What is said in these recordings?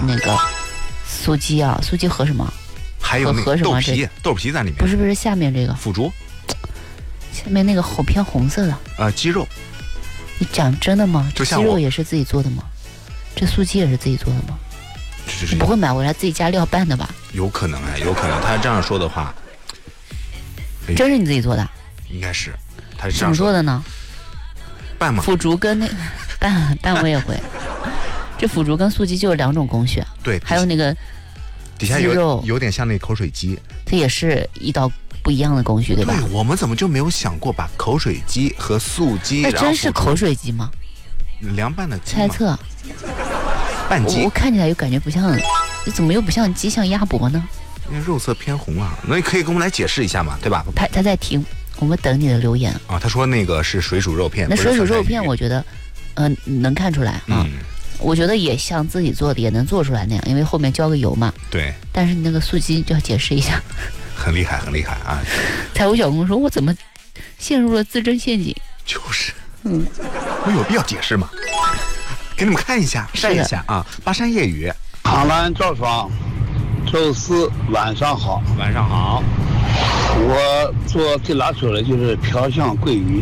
那个素鸡啊，素鸡和什么？ 还有那个豆皮在里面。 不是，下面这个腐竹， 下面那个好偏红色的。 鸡肉。 你讲真的吗？ 就像鸡肉也是自己做的吗？这素鸡也是自己做的吗？你不会买回来自己加料拌的吧？ 有可能有可能。他这样说的话， 真是你自己做的？ 应该是，他是这怎么做的呢？ 拌吗？ 腐竹跟那拌我也会。这腐竹跟素鸡就有2种工序。 对， 还有那个底下有点像那口水鸡， 这也是一道不一样的工序，对吧？ 对，我们怎么就没有想过把口水鸡和素鸡？ 那真是口水鸡吗？ 凉拌的鸡猜测。 拌鸡， 我看起来又感觉不像，怎么又不像鸡，像鸭脖呢？ 因为肉色偏红啊，那你可以给我们来解释一下嘛，对吧？ 他在听，我们等你的留言啊。他说那个是水煮肉片， 那水煮肉片我觉得，能看出来啊。我觉得也像自己做的，也能做出来那样，因为后面浇个油嘛。 对。 但是你那个素鸡就要解释一下。 很厉害啊！ 财务小公说：“我怎么陷入了自证陷阱？” 就是，我有必要解释吗？给你们看一下，晒一下啊！巴山夜雨， 唐兰赵爽，周四晚上好。 晚上好。 我做最拿手的就是飘香桂鱼。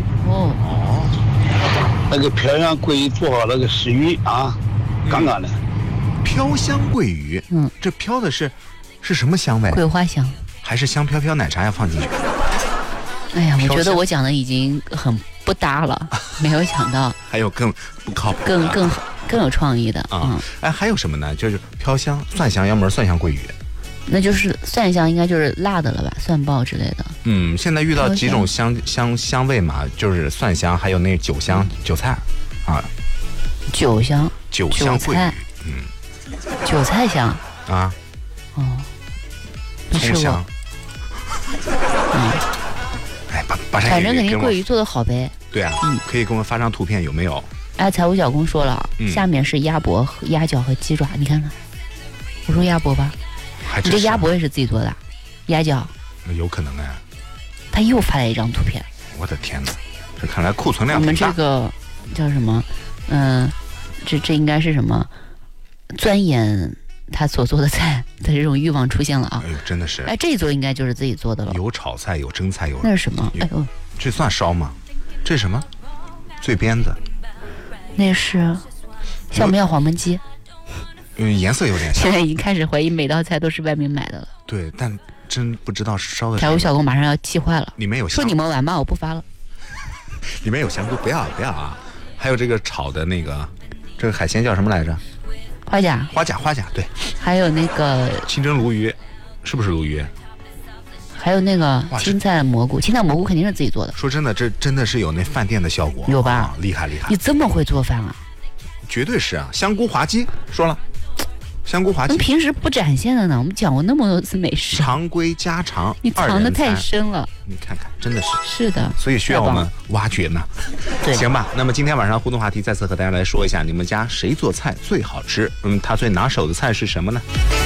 那个飘香桂鱼做好那个食鱼啊，杠杠的。 飘香桂鱼，这飘的是什么香味？ 桂花香， 还是香飘飘奶茶要放进去？ 哎呀，我觉得我讲的已经很不搭了，没有想到还有更不靠谱、 更有创意的啊！ 还有什么呢？就是飘香、蒜香，要么是蒜香桂鱼， 那就是蒜香，应该就是辣的了吧？蒜爆之类的。 现在遇到几种香味嘛，就是蒜香，还有那韭香、韭菜啊。 韭香桂鱼， 韭菜香啊。葱香。 反正肯定桂鱼做的好呗。 对啊，可以给我们发张图片，有没有？ 财务小公说了，下面是鸭脖、鸭脚和鸡爪，你看看。我说鸭脖吧，你这鸭脖也是自己做的，鸭脚？ 有可能他又发来一张图片。 我的天哪，这看来库存量我们这个叫什么？这应该是什么？钻研他所做的菜的这种欲望出现了啊！ 哎呦，真的是！ 这一桌应该就是自己做的了。 有炒菜，有蒸菜，有那是什么？哎呦， 这算烧吗？这是什么？醉边子。 那是像不像黄焖鸡？ 颜色有点像。 现在已经开始怀疑每道菜都是外面买的了。 对，但真不知道烧的。 财务小公马上要气坏了。 里面有说你们玩吧，我不发了。 里面有香菇，不要啊！还有这个炒的那个，这个海鲜叫什么来着？ 花甲， 对。 还有那个清蒸鲈鱼，是不是鲈鱼？ 还有那个青菜蘑菇，青菜蘑菇肯定是自己做的。 说真的，这真的是有那饭店的效果， 有吧？ 厉害！ 你这么会做饭啊？ 绝对是啊！香菇滑鸡说了，香菇滑鸡。 我们平时不展现的呢，我们讲过那么多次美食， 常规家常， 你藏得太深了。 你看看，真的是。 是的， 所以需要我们挖掘呢。 对， 行吧。那么今天晚上互动话题再次和大家来说一下，你们家谁做菜最好吃？他最拿手的菜是什么呢？